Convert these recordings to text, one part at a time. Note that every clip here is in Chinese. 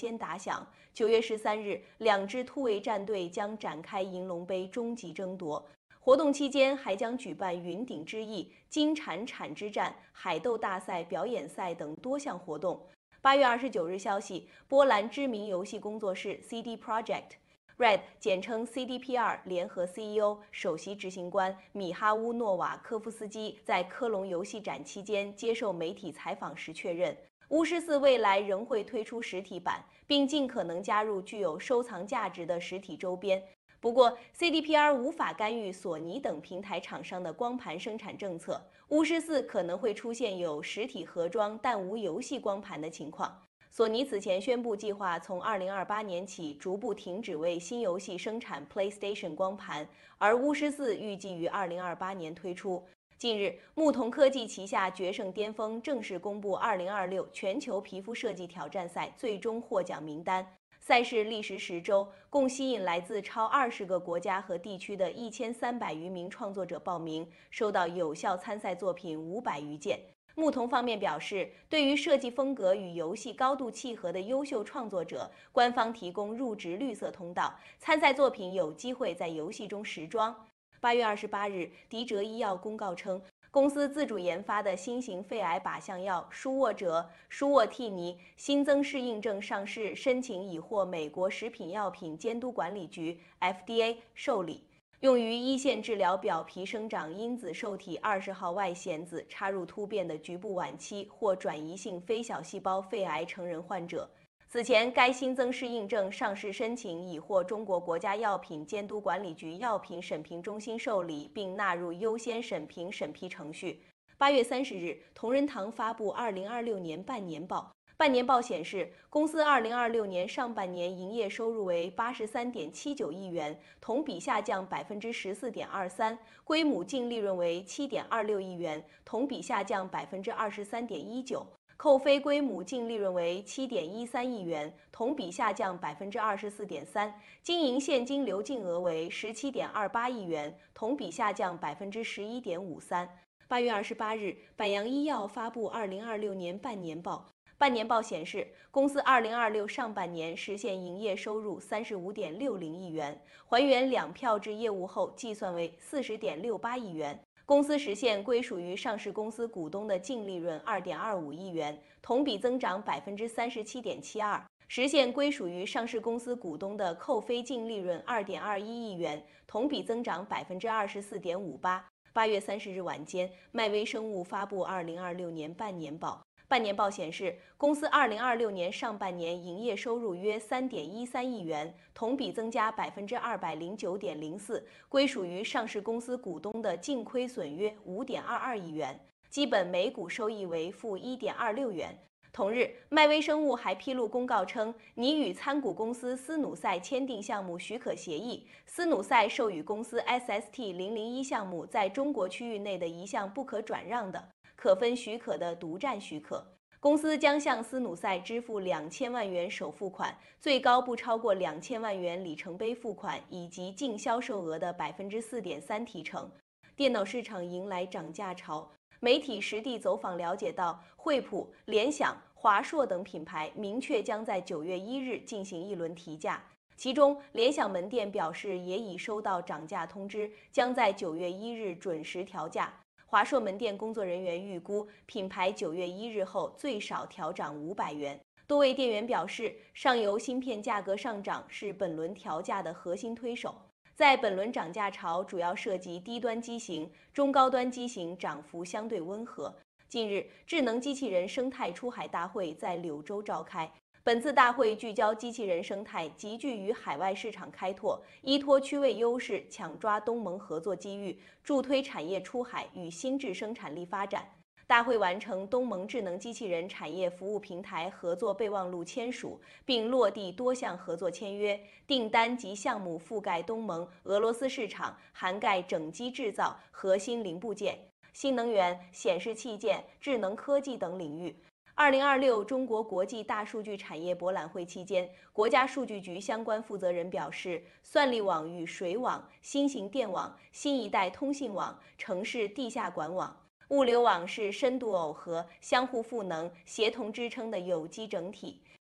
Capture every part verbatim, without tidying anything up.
先打响。九月十三日，两支突围战队将展开银龙杯终极争夺。活动期间还将举办云顶之役、金铲铲之战、海斗大赛、表演赛等多项活动。八月二十九日消息，波兰知名游戏工作室 C D Projekt。Red 简称 C D P R 联合 C E O、首席执行官米哈乌诺瓦科夫斯基在科隆游戏展期间接受媒体采访时确认，巫师四未来仍会推出实体版，并尽可能加入具有收藏价值的实体周边。不过 ，C D P R 无法干预索尼等平台厂商的光盘生产政策，巫师四可能会出现有实体盒装但无游戏光盘的情况。索尼此前宣布，计划从二零二八年起逐步停止为新游戏生产 PlayStation 光盘，而巫师四预计于二零二八年推出。近日，牧童科技旗下决胜巅峰正式公布二零二六全球皮肤设计挑战赛最终获奖名单。赛事历时十周，共吸引来自超二十个国家和地区的一千三百余名创作者报名，收到有效参赛作品五百余件。牧童方面表示，对于设计风格与游戏高度契合的优秀创作者，官方提供入职绿色通道，参赛作品有机会在游戏中时装。八月二十八日，迪哲医药公告称，公司自主研发的新型肺癌靶向药舒沃哲、舒沃替尼新增适应症上市申请已获美国食品药品监督管理局 F D A 受理。用于一线治疗表皮生长因子受体二十号外显子插入突变的局部晚期或转移性非小细胞肺癌成人患者。此前，该新增适应症上市申请已获中国国家药品监督管理局药品审评中心受理，并纳入优先审评审批程序。八月三十日，同仁堂发布二零二六年半年报。半年报显示，公司二零二六年上半年营业收入为八十三点七九亿元，同比下降百分之十四点二三；归母净利润为七点二六亿元，同比下降百分之二十三点一九；扣非归母净利润为七点一三亿元，同比下降百分之二十四点三；经营现金流净额为十七点二八亿元，同比下降百分之十一点五三。八月二十八日，百洋医药发布二零二六年半年报。半年报显示，公司二零二六上半年实现营业收入三十五点六零亿元，还原两票制业务后计算为四十点六八亿元。公司实现归属于上市公司股东的净利润二点二五亿元，同比增长百分之三十七点七二，实现归属于上市公司股东的扣非净利润二点二一亿元，同比增长百分之二十四点五八。八月三十日晚间，迈威生物发布二零二六年半年报。半年报显示，公司二零二六年上半年营业收入约三点一三亿元，同比增加百分之二百零九点零四，归属于上市公司股东的净亏损约五点二二亿元，基本每股收益为负一点二六元。同日，迈威生物还披露公告称，拟与参股公司斯努赛签订项目许可协议，斯努赛授予公司 S S T 零零一项目在中国区域内的一项不可转让的可分许可的独占许可。公司将向斯努赛支付两千万元首付款，最高不超过两千万元里程碑付款，以及净销售额的百分之四点三提成。电脑市场迎来涨价潮。媒体实地走访了解到，惠普、联想、华硕等品牌明确将在九月一日进行一轮提价。其中，联想门店表示也已收到涨价通知，将在九月一日准时调价。华硕门店工作人员预估，品牌九月一日后最少调涨五百元。多位店员表示，上游芯片价格上涨是本轮调价的核心推手。在本轮涨价潮主要涉及低端机型，中高端机型涨幅相对温和。近日，智能机器人生态出海大会在柳州召开。本次大会聚焦机器人生态，集聚于海外市场开拓，依托区位优势，抢抓东盟合作机遇，助推产业出海与新智生产力发展。大会完成东盟智能机器人产业服务平台合作备忘录签署，并落地多项合作签约，订单及项目覆盖东盟、俄罗斯市场，涵盖整机制造、核心零部件、新能源、显示器件、智能科技等领域。二零二六中国国际大数据产业博览会期间，国家数据局相关负责人表示，算力网与水网、新型电网、新一代通信网、城市地下管网、物流网是深度耦合、相互赋能、协同支撑的有机整体。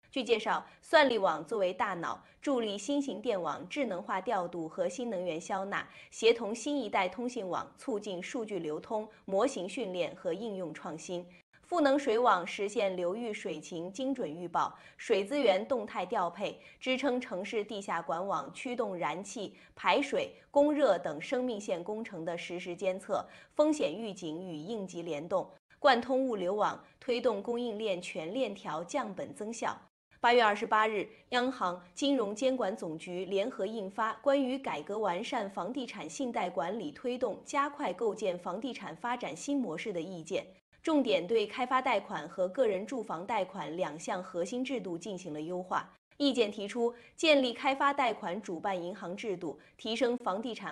据介绍，算力网作为大脑，助力新型电网智能化调度和新能源消纳，协同新一代通信网，促进数据流通、模型训练和应用创新。赋能水网实现流域水情精准预报、水资源动态调配，支撑城市地下管网驱动燃气、排水、供热等生命线工程的实时监测、风险预警与应急联动，贯通物流网，推动供应链全链条降本增效。八月二十八日，央行、金融监管总局联合印发《关于改革完善房地产信贷管理推动加快构建房地产发展新模式的意见》，重点对开发贷款和个人住房贷款两项核心制度进行了优化。意见提出，建立开发贷款主办银行制度，提升房地产